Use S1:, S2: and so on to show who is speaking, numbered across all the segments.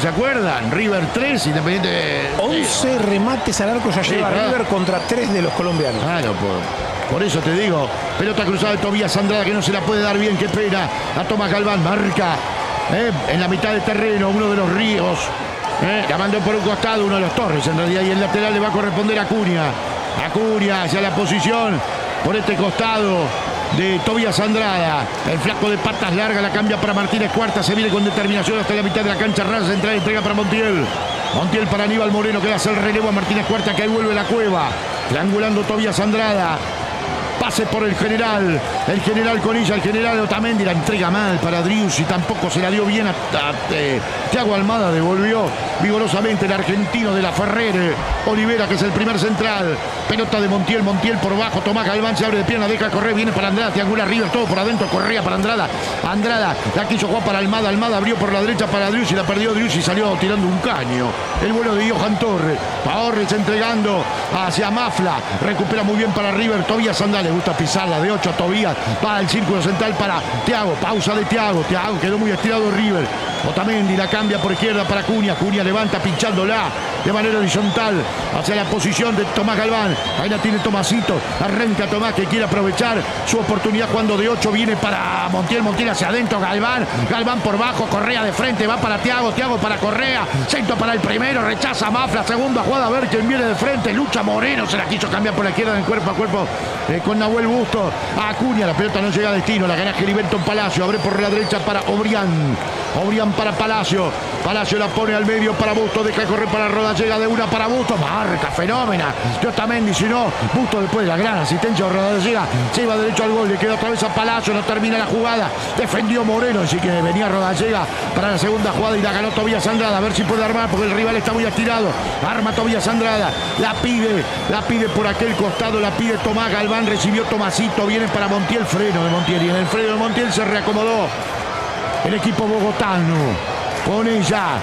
S1: ¿se acuerdan? River 3, Independiente
S2: 11 remates al arco ya lleva
S1: claro.
S2: River contra 3 de los colombianos.
S1: Claro, por eso te digo, pelota cruzada de Tobías Andrada que no se la puede dar bien, qué pena. A Tomás Galván, marca en la mitad del terreno, uno de los Ríos. La mandó por un costado, uno de los Torres en realidad, y el lateral le va a corresponder a Acuña. Acuña hacia la posición por este costado de Tobías Andrada. El flaco de patas largas la cambia para Martínez Cuarta. Se viene con determinación hasta la mitad de la cancha. Raza central, entrega para Montiel. Montiel para Aníbal Moreno que le hace el relevo a Martínez Cuarta, que ahí vuelve la cueva. Triangulando Tobías Andrada. Pase por el general Conilla, el general Otamendi, la entrega mal para Driussi, tampoco se la dio bien a Thiago Almada, devolvió vigorosamente el argentino de la Ferrer, Olivera, que es el primer central, pelota de Montiel por bajo, Tomás Galván se abre de pierna, deja correr, viene para Andrada, triangula River, todo por adentro, Correa para Andrada, la quiso jugar para Almada abrió por la derecha para Driussi, la perdió Driussi, salió tirando un caño, el vuelo de Johan Torres entregando hacia Mafla, recupera muy bien para River, Tobías Andrada, le gusta pisarla de 8 a Tobías, va al círculo central para Thiago, pausa de Thiago quedó muy estirado River, Otamendi la cambia por izquierda para Acuña levanta pinchándola de manera horizontal hacia la posición de Tomás Galván, ahí la tiene Tomasito, arranca Tomás que quiere aprovechar su oportunidad cuando de 8 viene para Montiel hacia adentro, Galván por bajo, Correa de frente, va para Thiago para Correa, centro para el primero, rechaza Mafla, segunda jugada, a ver quién viene de frente, lucha Moreno, se la quiso cambiar por la izquierda en cuerpo a cuerpo con Nahuel Busto, a Acuña, la pelota no llega a destino, la gana Gilberto Palacio, abre por la derecha para Obrián para Palacio la pone al medio para Busto, deja correr para Roda, llega de una para Busto, marca, fenómena, Otamendi, si no, Busto después de la gran asistencia de Roda llega, se iba derecho al gol, le queda otra vez a Palacio, no termina la jugada, defendió Moreno, así que venía Roda llega para la segunda jugada y la ganó Tobías Andrada, a ver si puede armar, porque el rival está muy estirado, arma Tobías Andrada, la pide por aquel costado, la pide Tomás Galván, recibió Tomasito, viene para Montiel, freno de Montiel, y en el freno de Montiel se reacomodó el equipo bogotano. Con ella,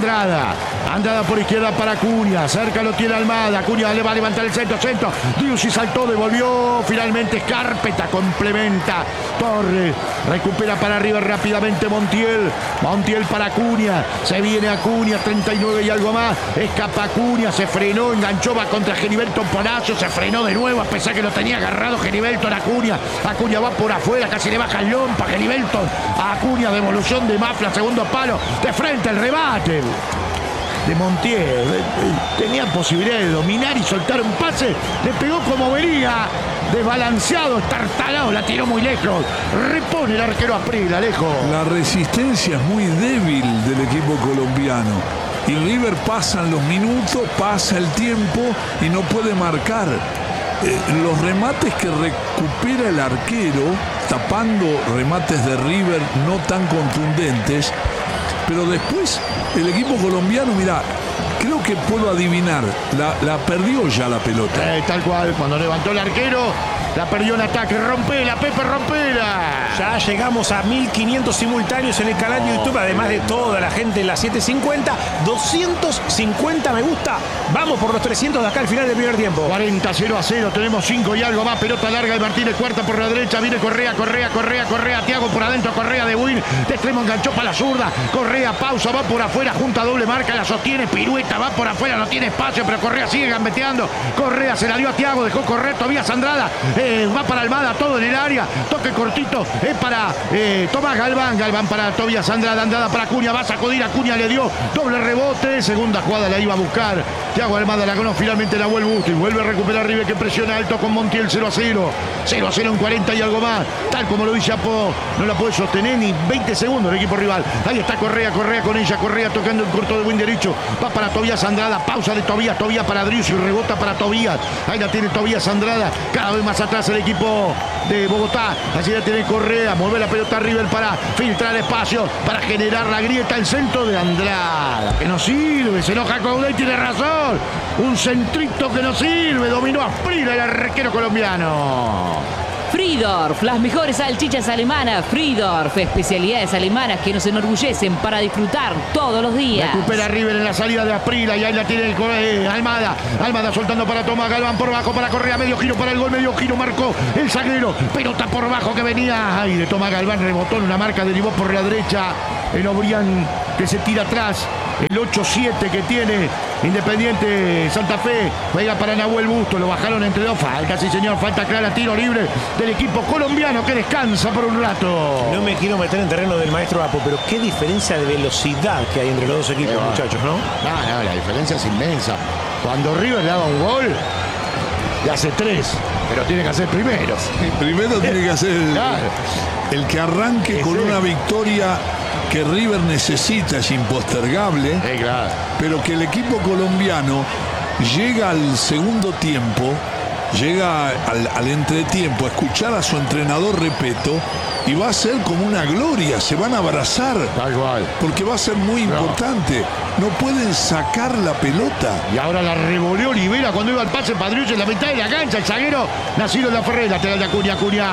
S1: Andrada por izquierda para Acuña, cerca lo tiene Almada, Acuña le va a levantar el centro, Driussi saltó, devolvió, finalmente Carpeta complementa, Torres recupera para arriba rápidamente Montiel para Acuña, se viene Acuña, 39 y algo más, escapa Acuña, se frenó, enganchó, va contra Gilberto Palacio, se frenó de nuevo, a pesar que lo tenía agarrado Gilberto en Acuña va por afuera, casi le baja el lompa, Gilberto a Acuña, devolución de Mafla, segundo palo, de frente el rebate de Montiel, tenía posibilidad de dominar y soltar un pase, le pegó como venía, desbalanceado, estartalado, la tiró muy lejos, repone el arquero Asprilla, lejos.
S3: La resistencia es muy débil del equipo colombiano y River pasan los minutos, pasa el tiempo y no puede marcar. Los remates que recupera el arquero, tapando remates de River no tan contundentes, pero después el equipo colombiano, mira, creo que puedo adivinar, la perdió ya la pelota.
S1: Tal cual, cuando levantó el arquero, la perdió en ataque, rompela, Pepe, rompela.
S2: Ya llegamos a 1500 simultáneos en el canal de YouTube, además de toda la gente en la 750, 250 me gusta, vamos por los 300 de acá al final del primer tiempo.
S1: 40-0, tenemos 5 y algo más, pelota larga de Martínez Cuarta por la derecha, viene Correa, Thiago por adentro, Correa de Buin, de extremo enganchó para la zurda, Correa pausa, va por afuera, junta doble marca, la sostiene, pirueta, va por afuera, no tiene espacio, pero Correa sigue gambeteando, Correa se la dio a Thiago, dejó correr Tobías Andrada, va para Almada, todo en el área, toque cortito, para Tomás Galván para Tobías Andrada para Acuña, va a sacudir, Acuña le dio doble rebote, segunda jugada la iba a buscar Thiago Almada, la ganó finalmente la Busto y vuelve a recuperar River que presiona alto con Montiel, 0-0 en 40 y algo más, tal como lo dice Apo, no la puede sostener ni 20 segundos el equipo rival, ahí está Correa con ella, Correa tocando el corto de buen derecho, va para Tobías Andrada, pausa de Tobías para Driussi, rebota para Tobías, ahí la tiene Tobías Andrada, cada vez más atrás el equipo de Bogotá, allí la tiene Correa, mueve la pelota River para filtrar espacio, para generar la grieta, el centro de Andrada, que no sirve, se enoja con Udey, tiene razón, un centrito que no sirve, dominó a Asprilla el arquero colombiano.
S4: Friedorf, las mejores salchichas alemanas. Friedorf, especialidades alemanas que nos enorgullecen para disfrutar todos los días.
S1: Recupera River en la salida de Asprilla y ahí la tiene Almada soltando para Tomás Galván por bajo para Correa, medio giro para el gol, medio giro marcó el zaguero, pelota por bajo que venía, de Tomás Galván, rebotó en una marca, derivó por la derecha en Obrián que se tira atrás. El 8-7 que tiene Independiente Santa Fe. Juega para Nahuel Busto. Lo bajaron entre dos. Falta, sí señor. Falta clara. Tiro libre del equipo colombiano que descansa por un rato.
S2: No me quiero meter en terreno del maestro Apo, pero qué diferencia de velocidad que hay entre los dos equipos, muchachos, ¿no?
S1: No, la diferencia es inmensa. Cuando River le da un gol, le hace 3, pero tiene que hacer primero.
S3: Primero tiene que hacer
S1: Claro.
S3: el que arranque con una victoria que River necesita, es impostergable,
S1: Claro.
S3: pero que el equipo colombiano llega al segundo tiempo, llega al entretiempo a escuchar a su entrenador Repeto y va a ser como una gloria, se van a abrazar,
S1: Tal cual.
S3: porque va a ser muy importante. No pueden sacar la pelota.
S1: Y ahora la revolvió Olivera cuando iba al pase Padriucci en la mitad de la cancha. El zaguero Naciro Laferré, lateral de Acuña.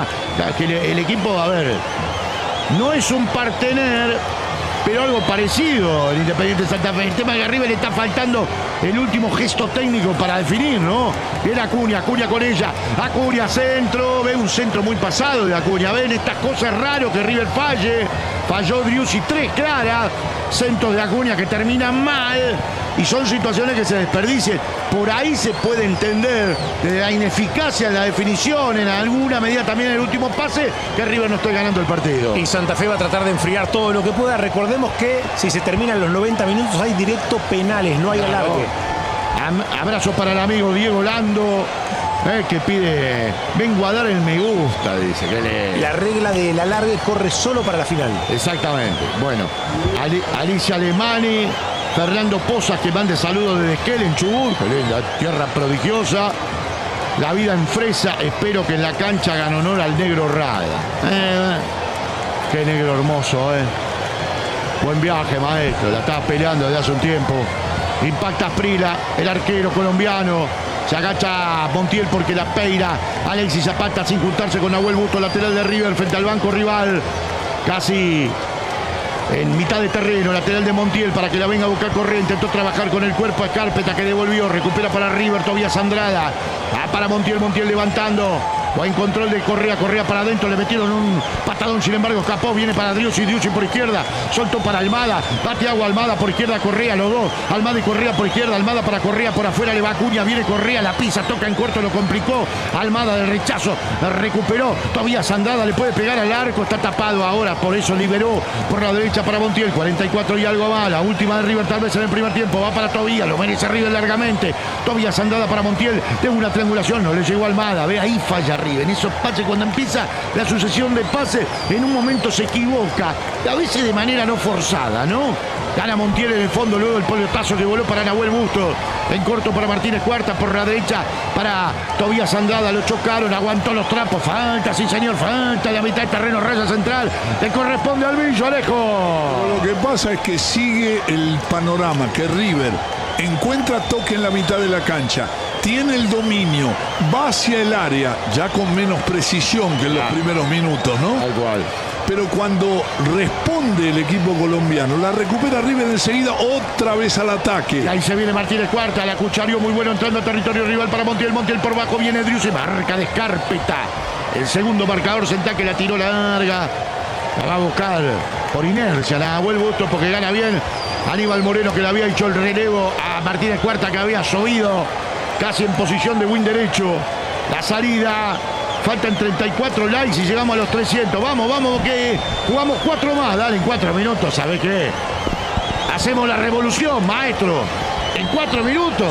S1: Que el equipo, a ver, no es un partener, pero algo parecido el Independiente Santa Fe. El tema de que arriba le está faltando el último gesto técnico para definir, ¿no? Era Acuña con ella. Acuña centro, ve un centro muy pasado de Acuña. Ven estas cosas raras que River falle. Falló Driussi 3 claras. Centros de Acuña que terminan mal. Y son situaciones que se desperdician. Por ahí se puede entender de la ineficacia en la definición, en alguna medida también en el último pase, que River no esté ganando el partido.
S2: Y Santa Fe va a tratar de enfriar todo lo que pueda. Recordemos que si se terminan los 90 minutos hay directo penales, no hay alargue.
S1: Abrazo para el amigo Diego Lando, que pide, vengo a dar el me gusta, dice.
S2: La regla del alargue corre solo para la final.
S1: Exactamente. Bueno, Alicia Alemani, Fernando Pozas, que mande saludos desde Esquel en Chubut, que linda tierra prodigiosa. La vida en Fresa, espero que en la cancha hagan honor al negro Rada. Qué negro hermoso, Buen viaje, maestro. La estaba peleando desde hace un tiempo. Impacta Sprila, el arquero colombiano. Se agacha Montiel porque la peira. Alexis Zapata sin juntarse con Nahuel Busto, lateral de River, frente al banco rival. Casi en mitad de terreno, lateral de Montiel para que la venga a buscar Correa. Intentó trabajar con el cuerpo a Escarpeta, que devolvió. Recupera para River, Tobías Andrada. Para Montiel levantando. Va en control de Correa para adentro, le metieron un patadón, sin embargo escapó, viene para Driussi por izquierda, soltó para Almada, va Thiago Almada por izquierda, Correa, los dos, Almada y Correa por izquierda, Almada para Correa por afuera, le va Acuña, viene Correa, la pisa, toca en corto, lo complicó, Almada de rechazo, recuperó, todavía Andrada le puede pegar al arco, está tapado ahora, por eso liberó por la derecha para Montiel, 44 y algo más, la última de River tal vez en el primer tiempo, va para Tobías, lo merece River largamente, Tobías Andrada para Montiel, de una triangulación, no le llegó Almada, ve ahí falla River, en esos pases cuando empieza la sucesión de pases, en un momento se equivoca, a veces de manera no forzada, ¿no? Gana Montiel en el fondo, luego el pelotazo que voló para Nahuel Busto, en corto para Martínez Cuarta, por la derecha para Tobías Andrada, lo chocaron, aguantó los trapos, falta, sí señor, falta, la mitad de terreno, raya central, le corresponde al Billo, Alejo.
S3: Lo que pasa es que sigue el panorama, que River encuentra toque en la mitad de la cancha, tiene el dominio, va hacia el área, ya con menos precisión que en los primeros minutos, ¿no?
S1: Tal cual.
S3: Pero cuando responde el equipo colombiano, la recupera River enseguida, otra vez al ataque.
S1: Y ahí se viene Martínez Cuarta, la cucharió muy bueno entrando a territorio rival para Montiel por bajo, viene Driussi, marca de Escarpeta. El segundo marcador, Sentá, que la tiró larga, la va a buscar por inercia, la Nahuel Busto porque gana bien. Aníbal Moreno, que le había hecho el relevo a Martínez Cuarta, que había subido casi en posición de win derecho. La salida, faltan 34 likes y llegamos a los 300. Vamos, que jugamos 4 más, dale, en 4 minutos, ¿sabés qué? Hacemos la revolución, maestro. En 4 minutos.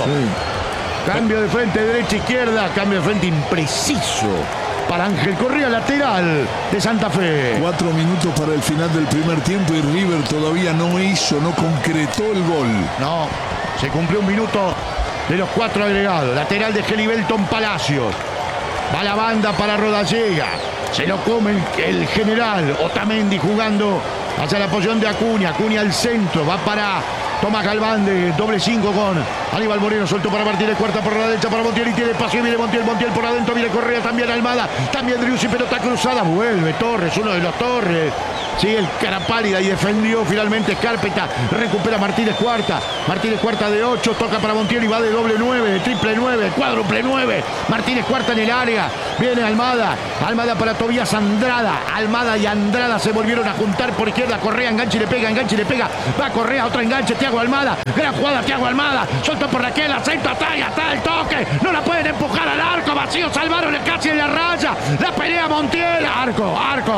S1: Sí. Cambio de frente, derecha, izquierda, cambio de frente impreciso para Ángel Correa, lateral de Santa Fe.
S3: 4 minutos para el final del primer tiempo y River todavía no concretó el gol.
S1: No, se cumplió un minuto de los 4 agregados. Lateral de Gelibelton Palacios. Va la banda para Rodallega. Se lo come el general Otamendi jugando hacia la posición de Acuña. Acuña al centro. Va para Tomás Galván de doble 5 con Aníbal Moreno. Suelto para Martínez Cuarta por la derecha para Montiel. Y tiene espacio. Viene Montiel por adentro. Viene Correa. También Almada. También Driussi. Pelota cruzada. Vuelve Torres. Uno de los Torres. Sí, el cara pálida y defendió finalmente Escarpeta. Recupera Martínez Cuarta. Martínez Cuarta de 8, toca para Montiel y va de doble 9, de triple 9, cuádruple 9. Martínez Cuarta en el área. Viene Almada. Almada para Tobías Andrada. Almada y Andrada se volvieron a juntar por izquierda. Correa, enganche y le pega, enganche y le pega. Va Correa, otro enganche. Thiago Almada. Gran jugada, Thiago Almada. Soltó por Raquel, acento atrás, está el toque. No la pueden empujar al arco. Vacío, salvaron casi en la raya. La pelea Montiel. Arco.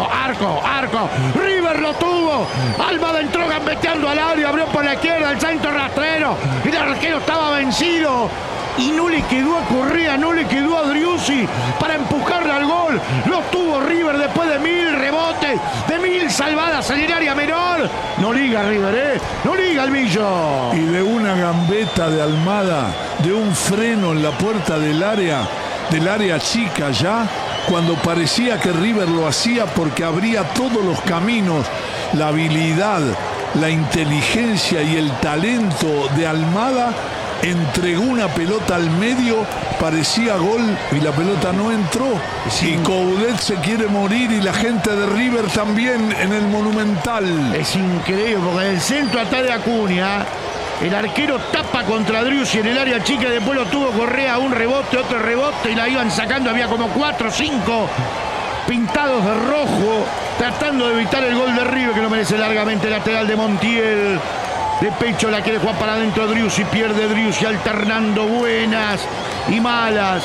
S1: River lo tuvo. Almada entró gambeteando al área. Abrió por la izquierda el centro rastrero. Y el arquero estaba vencido. Y no le quedó a Correa, no le quedó a Driussi para empujarle al gol. Lo tuvo River después de 1000 rebotes, de 1000 salvadas en el área menor. No liga River, no liga el Millo.
S3: Y de una gambeta de Almada, de un freno en la puerta del área chica ya, cuando parecía que River lo hacía porque abría todos los caminos, la habilidad, la inteligencia y el talento de Almada. Entregó una pelota al medio, parecía gol y la pelota no entró. Y Coudet se quiere morir y la gente de River también en el Monumental.
S1: Es increíble porque en el centro atrás de Acuña, el arquero tapa contra Driussi en el área chica, después lo tuvo Correa, un rebote, otro rebote y la iban sacando, había como 4 o 5 pintados de rojo, tratando de evitar el gol de River que no merece largamente, lateral de Montiel. De pecho la quiere jugar para adentro Driussi, pierde Driussi alternando buenas y malas,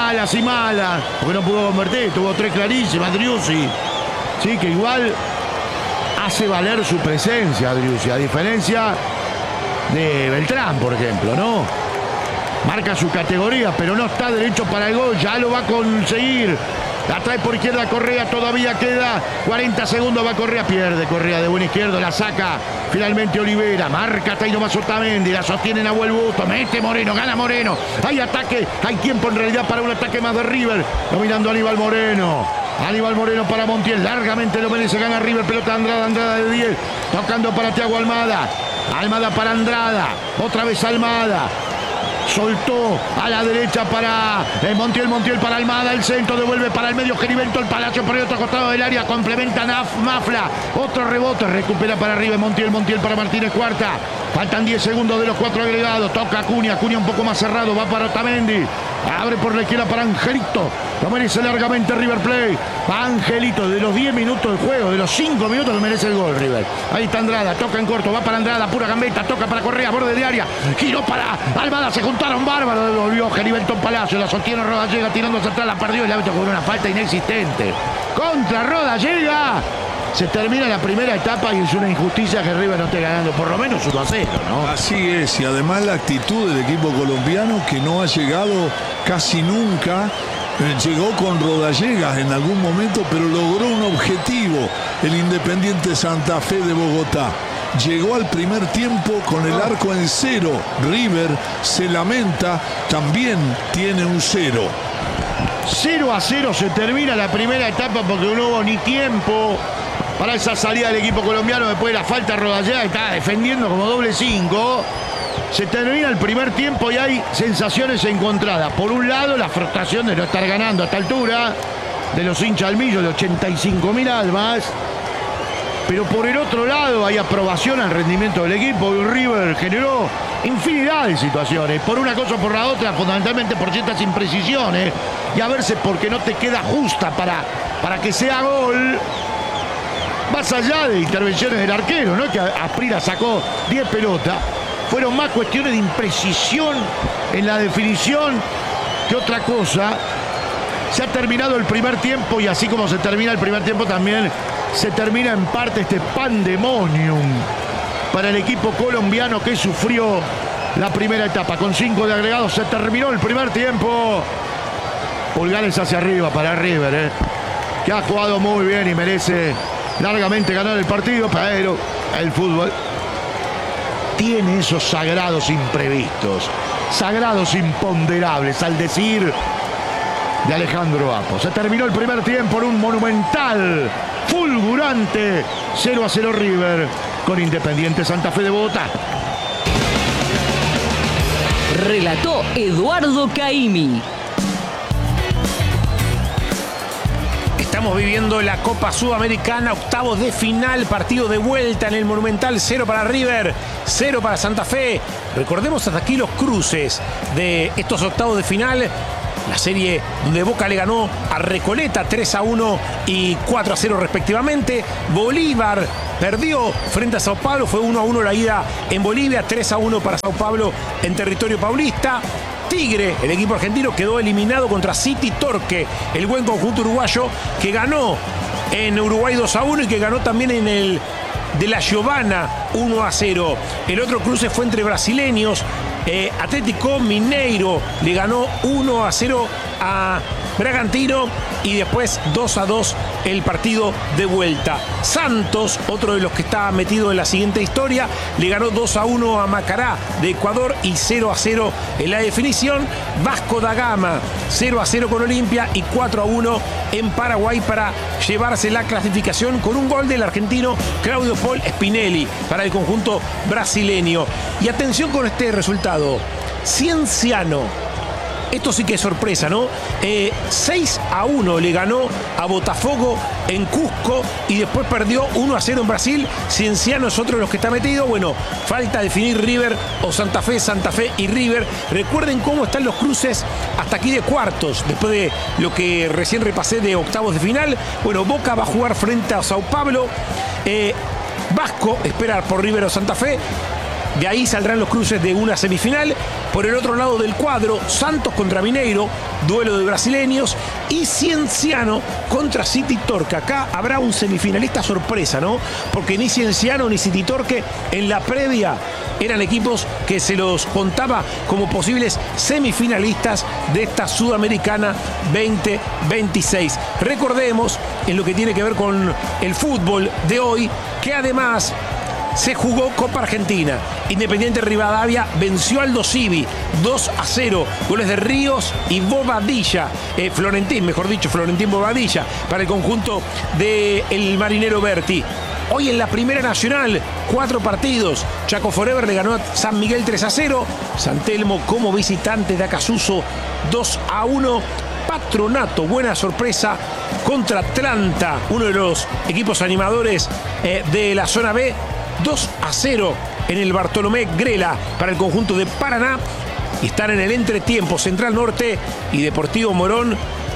S1: porque no pudo convertir, tuvo 3 clarísimas Driussi. Sí, que igual hace valer su presencia Driussi, a diferencia de Beltrán, por ejemplo, ¿no? Marca su categoría, pero no está derecho para el gol, ya lo va a conseguir. La trae por izquierda Correa, todavía queda 40 segundos, va Correa, pierde Correa de buen izquierdo, la saca finalmente Olivera, marca Taino Mazotamendi, la sostiene Nahuel Busto, mete Moreno, gana Moreno, hay ataque, hay tiempo en realidad para un ataque más de River, dominando Aníbal Moreno para Montiel, largamente lo merece, gana River, pelota de Andrada de 10, tocando para Thiago Almada para Andrada, otra vez Almada. Soltó a la derecha para Montiel para Almada, el centro devuelve para el medio Geriberto, el Palacio por el otro costado del área, complementa Mafla, otro rebote, recupera para arriba Montiel para Martínez Cuarta, faltan 10 segundos de los 4 agregados, toca Acuña un poco más cerrado, va para Otamendi, abre por la izquierda para Angelito, lo merece largamente River Plate, Angelito, de los 10 minutos de juego, de los 5 minutos lo merece el gol River, ahí está Andrada, toca en corto, va para Andrada, pura gambeta, toca para Correa, borde de área, giró para Almada, se juntaron bárbaro, devolvió Geriberto Palacio, la sostiene Rodallega tirándose atrás, la perdió, el árbitro cobró una falta inexistente contra Rodallega. Se termina la primera etapa y es una injusticia que River no esté ganando por lo menos 1-0, ¿no?
S3: Así es, y además la actitud del equipo colombiano que no ha llegado casi nunca. Llegó con Rodallegas en algún momento, pero logró un objetivo, el Independiente Santa Fe de Bogotá. Llegó al primer tiempo con el arco en 0. River se lamenta, también tiene un 0.
S1: 0-0 se termina la primera etapa porque no hubo ni tiempo para esa salida del equipo colombiano después de la falta. Rodallega está defendiendo como doble 5. Se termina el primer tiempo y hay sensaciones encontradas. Por un lado, la frustración de no estar ganando a esta altura, de los hinchas del Millo, de 85.000 almas. Pero por el otro lado hay aprobación al rendimiento del equipo y River generó infinidad de situaciones, por una cosa o por la otra, fundamentalmente por ciertas imprecisiones, y a verse porque no te queda justa para que sea gol, más allá de intervenciones del arquero, ¿no? Que Asprila sacó 10 pelotas, fueron más cuestiones de imprecisión en la definición que otra cosa. Se ha terminado el primer tiempo y así como se termina el primer tiempo también se termina en parte este pandemonium para el equipo colombiano que sufrió la primera etapa. Con 5 de agregados se terminó el primer tiempo. Pulgares hacia arriba para River, que ha jugado muy bien y merece largamente ganar el partido, pero el fútbol tiene esos sagrados imprevistos, sagrados imponderables, al decir de Alejandro Apo. Se terminó el primer tiempo en un monumental, fulgurante 0-0 River con Independiente Santa Fe de Bogotá.
S4: Relató Eduardo Caimi.
S2: Estamos viviendo la Copa Sudamericana, octavos de final, partido de vuelta en el Monumental, 0 para River, 0 para Santa Fe. Recordemos hasta aquí los cruces de estos octavos de final. La serie donde Boca le ganó a Recoleta 3-1 y 4-0 respectivamente. Bolívar perdió frente a Sao Paulo, fue 1-1 la ida en Bolivia, 3-1 para Sao Paulo en territorio paulista. Tigre, el equipo argentino, quedó eliminado contra City Torque, el buen conjunto uruguayo que ganó en Uruguay 2-1 y que ganó también en el de la Giovana 1-0. El otro cruce fue entre brasileños. Atlético Mineiro le ganó 1-0 a Bragantino y después 2-2 el partido de vuelta. Santos, otro de los que está metido en la siguiente historia, le ganó 2-1 a Macará de Ecuador y 0-0 en la definición. Vasco da Gama 0-0 con Olimpia y 4-1 en Paraguay para llevarse la clasificación con un gol del argentino Claudio Paul Spinelli para el conjunto brasileño. Y atención con este resultado. Cienciano, esto sí que es sorpresa, ¿no? 6-1 le ganó a Botafogo en Cusco y después perdió 1-0 en Brasil. Cienciano es otro de los que está metido. Bueno, falta definir River o Santa Fe y River. Recuerden cómo están los cruces hasta aquí de cuartos, después de lo que recién repasé de octavos de final. Bueno, Boca va a jugar frente a Sao Paulo. Vasco espera por River o Santa Fe. De ahí saldrán los cruces de una semifinal. Por el otro lado del cuadro, Santos contra Mineiro, duelo de brasileños, y Cienciano contra City Torque. Acá habrá un semifinalista sorpresa, ¿no? Porque ni Cienciano ni City Torque en la previa eran equipos que se los contaba como posibles semifinalistas de esta Sudamericana 2026. Recordemos, en lo que tiene que ver con el fútbol de hoy, que además se jugó Copa Argentina. Independiente Rivadavia venció al Civi 2-0. Goles de Ríos y Bobadilla. Florentín Bobadilla para el conjunto del Marinero Berti. Hoy en la Primera Nacional, 4 partidos. Chaco Forever le ganó a San Miguel 3-0. San Telmo como visitante de Acasuso 2-1. Patronato, buena sorpresa contra Atlanta, uno de los equipos animadores de la zona B. 2-0 en el Bartolomé Grela para el conjunto de Paraná. Y están en el entretiempo Central Norte y Deportivo Morón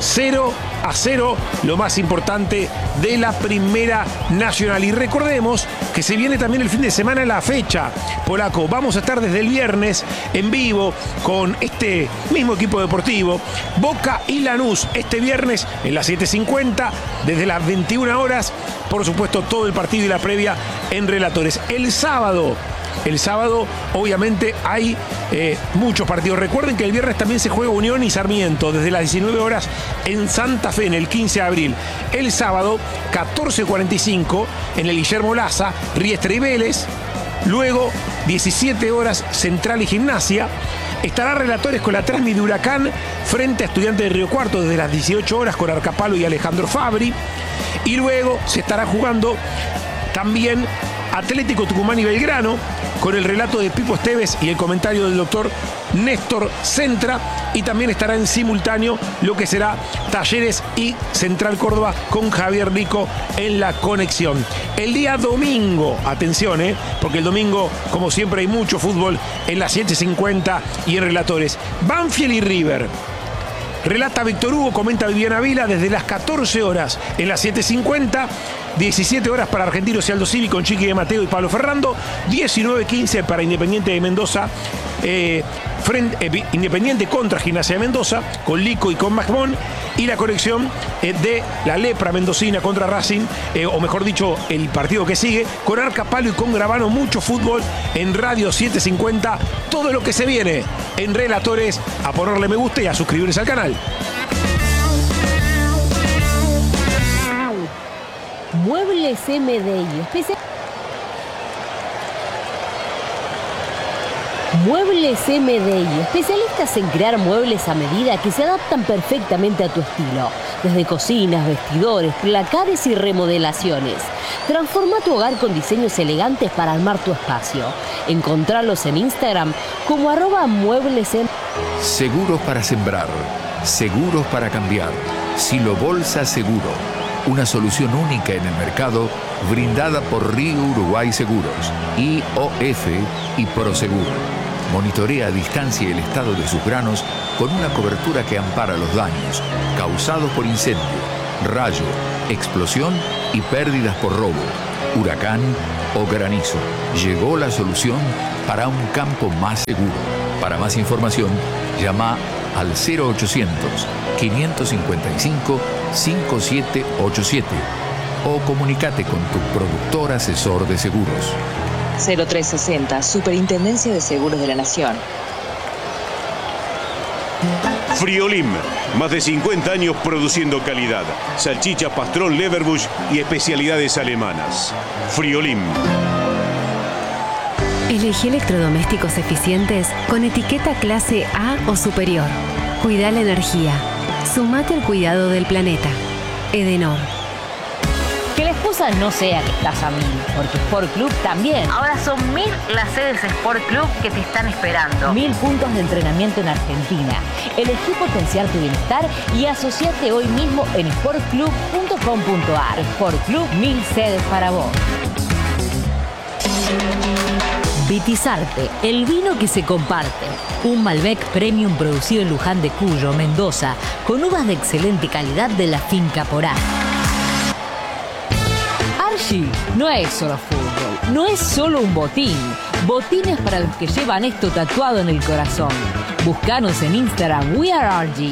S2: 0-0, lo más importante de la Primera Nacional. Y recordemos que se viene también el fin de semana la fecha, polaco. Vamos a estar desde el viernes en vivo con este mismo equipo deportivo, Boca y Lanús, este viernes en las 7:50, desde las 21 horas. Por supuesto, todo el partido y la previa en Relatores. El sábado, obviamente, hay muchos partidos. Recuerden que el viernes también se juega Unión y Sarmiento desde las 19 horas en Santa Fe, en el 15 de abril. El sábado, 14:45, en el Guillermo Laza, Riestra y Vélez. Luego, 17 horas, Central y Gimnasia. Estará Relatores con la Transmi de Huracán frente a Estudiantes de Río Cuarto desde las 18 horas con Arcapalo y Alejandro Fabri. Y luego se estará jugando también Atlético Tucumán y Belgrano, con el relato de Pipo Esteves y el comentario del doctor Néstor Centra. Y también estará en simultáneo lo que será Talleres y Central Córdoba con Javier Rico en la conexión. El día domingo, atención, porque el domingo, como siempre, hay mucho fútbol en las 7:50 y en Relatores. Banfield y River. Relata Víctor Hugo, comenta Viviana Vila desde las 14 horas en las 7:50. 17 horas para Argentinos y Aldo Civi con Chiqui de Mateo y Pablo Ferrando. 19:15 para Independiente de Mendoza. Independiente contra Gimnasia de Mendoza, con Lico y con Magmón. Y la conexión de la Lepra mendocina contra Racing, o mejor dicho, el partido que sigue, con Arcapalo y con Gravano. Mucho fútbol en Radio 750. Todo lo que se viene en Relatores. A ponerle me gusta y a suscribirse al canal.
S5: Muebles MDI, Muebles MDI, especialistas en crear muebles a medida que se adaptan perfectamente a tu estilo. Desde cocinas, vestidores, placares y remodelaciones. Transforma tu hogar con diseños elegantes para armar tu espacio. Encontralos en Instagram como @mueblesm.
S6: Seguros para sembrar, seguros para cambiar. Silo Bolsa Seguro. Una solución única en el mercado brindada por Río Uruguay Seguros, IOF y Prosegur. Monitorea a distancia el estado de sus granos con una cobertura que ampara los daños causados por incendio, rayo, explosión y pérdidas por robo, huracán o granizo. Llegó la solución para un campo más seguro. Para más información, llama al 0800-555-5787 o comunícate con tu productor asesor de seguros.
S7: 0360, Superintendencia de Seguros de la Nación.
S8: Friolim, más de 50 años produciendo calidad. Salchicha, pastrón, Leverbush y especialidades alemanas. Friolim.
S9: Elegí electrodomésticos eficientes con etiqueta clase A o superior. Cuida la energía. Sumate al cuidado del planeta. Edenor.
S5: Que la excusa no sea que estás a 1000, porque Sport Club también. Ahora son 1000 las sedes Sport Club que te están esperando. 1000 puntos de entrenamiento en Argentina. Elegí potenciar tu bienestar y asociate hoy mismo en sportclub.com.ar. Sport Club, 1000 sedes para vos. Vitisarte, el vino que se comparte. Un Malbec Premium producido en Luján de Cuyo, Mendoza, con uvas de excelente calidad de la finca Porá. Archie no es solo fútbol, no es solo un botín. Botines para los que llevan esto tatuado en el corazón. Búscanos en Instagram, We Are Archie.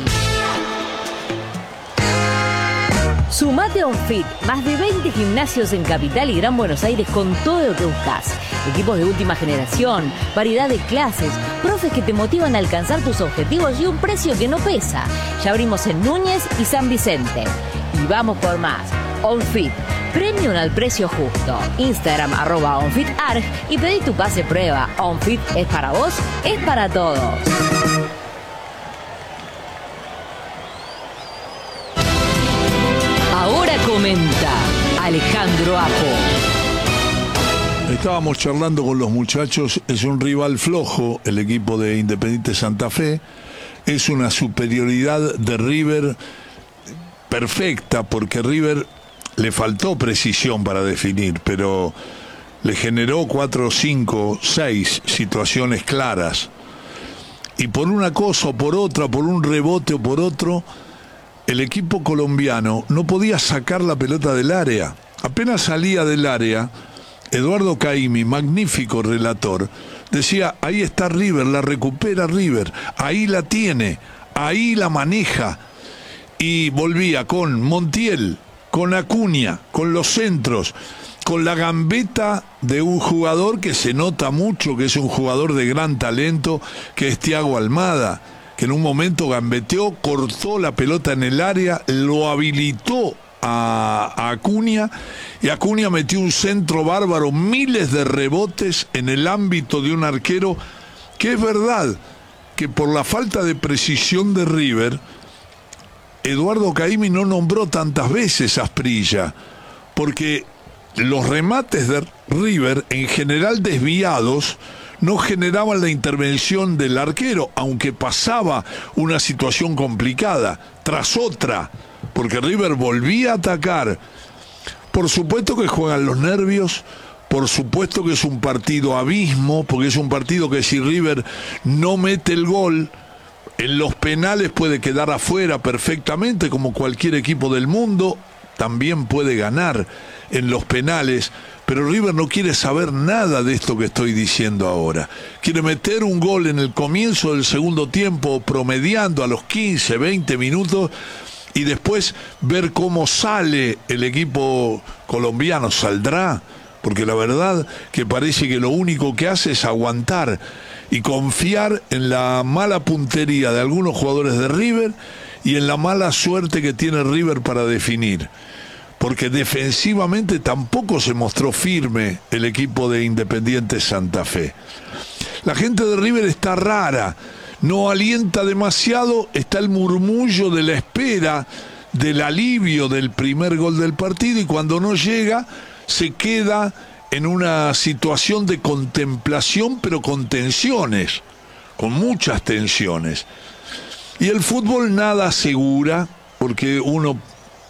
S5: Sumate a OnFit, más de 20 gimnasios en Capital y Gran Buenos Aires con todo lo que buscas. Equipos de última generación, variedad de clases, profes que te motivan a alcanzar tus objetivos y un precio que no pesa. Ya abrimos en Núñez y San Vicente. Y vamos por más. OnFit, premium al precio justo. Instagram @OnFitArg y pedí tu pase prueba. OnFit es para vos, es para todos. Ahora comenta Alejandro Apo.
S3: Estábamos charlando con los muchachos, es un rival flojo el equipo de Independiente Santa Fe, es una superioridad de River perfecta porque River le faltó precisión para definir, pero le generó 4, 5, 6 situaciones claras. Y por una cosa o por otra, por un rebote o por otro, el equipo colombiano no podía sacar la pelota del área. Apenas salía del área, Eduardo Caimi, magnífico relator, decía, ahí está River, la recupera River, ahí la tiene, ahí la maneja. Y volvía con Montiel, con Acuña, con los centros, con la gambeta de un jugador que se nota mucho, que es un jugador de gran talento, que es Thiago Almada, que en un momento gambeteó, cortó la pelota en el área, lo habilitó a Acuña, y Acuña metió un centro bárbaro, miles de rebotes en el ámbito de un arquero, que es verdad que por la falta de precisión de River, Eduardo Caimi no nombró tantas veces a Asprilla, porque los remates de River, en general desviados, no generaban la intervención del arquero, aunque pasaba una situación complicada, tras otra, porque River volvía a atacar. Por supuesto que juegan los nervios, por supuesto que es un partido abismo, porque es un partido que si River no mete el gol, en los penales puede quedar afuera perfectamente, como cualquier equipo del mundo, también puede ganar en los penales, pero River no quiere saber nada de esto que estoy diciendo ahora. Quiere meter un gol en el comienzo del segundo tiempo, promediando a los 15, 20 minutos, y después ver cómo sale el equipo colombiano. ¿Saldrá? Porque la verdad que parece que lo único que hace es aguantar y confiar en la mala puntería de algunos jugadores de River y en la mala suerte que tiene River para definir. Porque defensivamente tampoco se mostró firme el equipo de Independiente Santa Fe. La gente de River está rara, no alienta demasiado, está el murmullo de la espera, del alivio del primer gol del partido, y cuando no llega se queda en una situación de contemplación, pero con tensiones, con muchas tensiones. Y el fútbol nada asegura, porque uno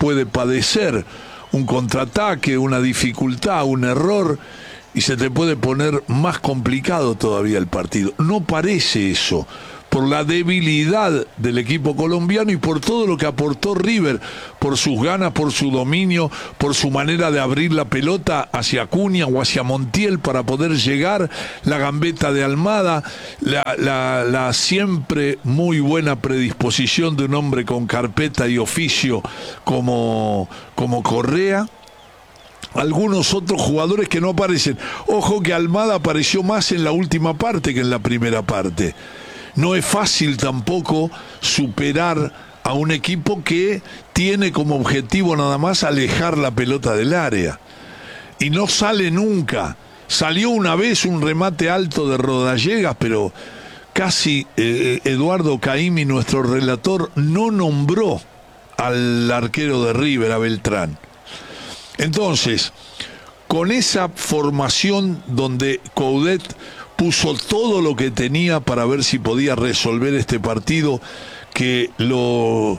S3: puede padecer un contraataque, una dificultad, un error, y se te puede poner más complicado todavía el partido. No parece eso, por la debilidad del equipo colombiano y por todo lo que aportó River, por sus ganas, por su dominio, por su manera de abrir la pelota hacia Acuña o hacia Montiel para poder llegar, la gambeta de Almada, la siempre muy buena predisposición de un hombre con carpeta y oficio como Correa. Algunos otros jugadores que no aparecen. Ojo que Almada apareció más en la última parte que en la primera parte. No es fácil tampoco superar a un equipo que tiene como objetivo nada más alejar la pelota del área. Y no sale nunca. Salió una vez un remate alto de Rodallegas, pero casi Eduardo Caimi, nuestro relator, no nombró al arquero de River, a Beltrán. Entonces, con esa formación donde Coudet puso todo lo que tenía para ver si podía resolver este partido, que lo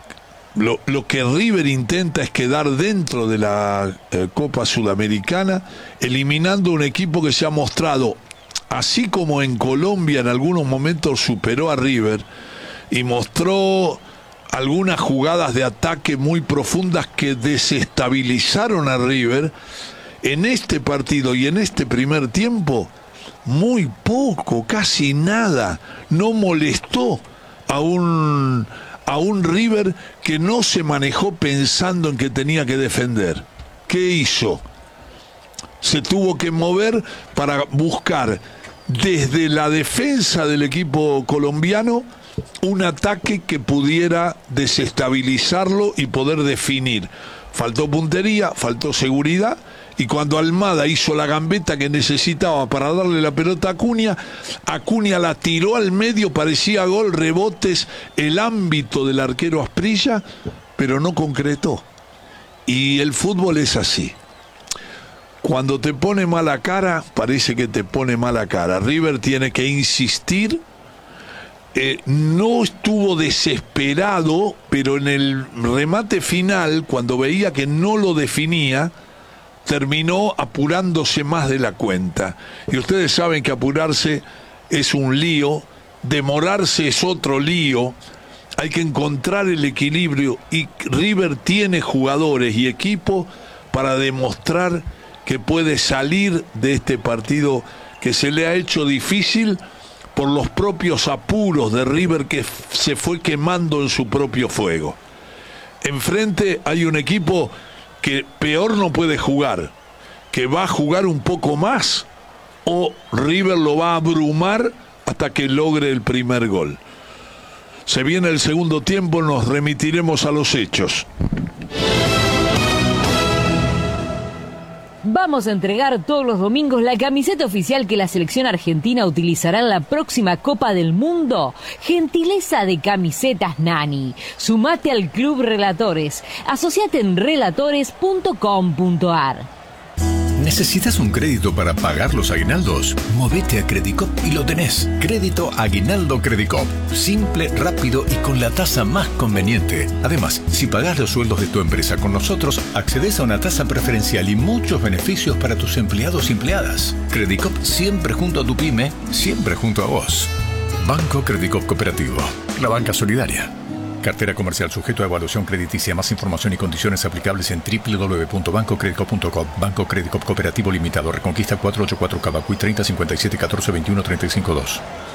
S3: que River intenta es quedar dentro de la Copa Sudamericana, eliminando un equipo que se ha mostrado, así como en Colombia en algunos momentos superó a River y mostró algunas jugadas de ataque muy profundas que desestabilizaron a River. En este partido y en este primer tiempo, muy poco, casi nada. No molestó a un River que no se manejó pensando en que tenía que defender. ¿Qué hizo? Se tuvo que mover para buscar desde la defensa del equipo colombiano un ataque que pudiera desestabilizarlo y poder definir. Faltó puntería, faltó seguridad, y cuando Almada hizo la gambeta que necesitaba para darle la pelota a Acuña, Acuña la tiró al medio, parecía gol, rebotes, el ámbito del arquero Asprilla, pero no concretó. Y el fútbol es así. Cuando te pone mala cara, parece que te pone mala cara. River tiene que insistir. No estuvo desesperado, pero en el remate final, cuando veía que no lo definía, terminó apurándose más de la cuenta. Y ustedes saben que apurarse es un lío, demorarse es otro lío. Hay que encontrar el equilibrio, y River tiene jugadores y equipo para demostrar que puede salir de este partido que se le ha hecho difícil por los propios apuros de River, que se fue quemando en su propio fuego. Enfrente hay un equipo que peor no puede jugar, que va a jugar un poco más, o River lo va a abrumar hasta que logre el primer gol. Se viene el segundo tiempo, nos remitiremos a los hechos.
S4: Vamos a entregar todos los domingos la camiseta oficial que la selección argentina utilizará en la próxima Copa del Mundo. Gentileza de Camisetas Nani. Sumate al Club Relatores. Asociate en relatores.com.ar.
S10: ¿Necesitas un crédito para pagar los aguinaldos? Movete a Credicop y lo tenés. Crédito Aguinaldo Credicop. Simple, rápido y con la tasa más conveniente. Además, si pagás los sueldos de tu empresa con nosotros, accedes a una tasa preferencial y muchos beneficios para tus empleados y empleadas. Credicop, siempre junto a tu pyme, siempre junto a vos. Banco Credicop Cooperativo. La banca solidaria. Cartera comercial sujeto a evaluación crediticia. Más información y condiciones aplicables en www.bancocredicop.com. Banco Credicop Cooperativo Limitado. Reconquista 484 Cavacuy 30 57 14 21 35 2.